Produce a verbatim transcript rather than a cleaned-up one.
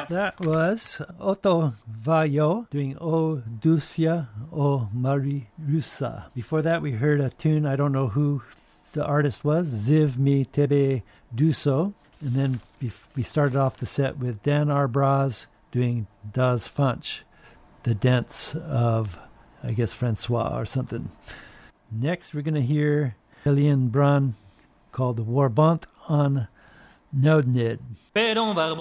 That was Otto Vayo doing O Ducia O Marie Russa. Before that, we heard a tune, I don't know who the artist was, Ziv Mi Tebe Duso. And then we started off the set with Dan Arbraz doing Das Funch, the dance of, I guess, Francois or something. Next, we're going to hear Eliane Brun called Warbont on Nodnid.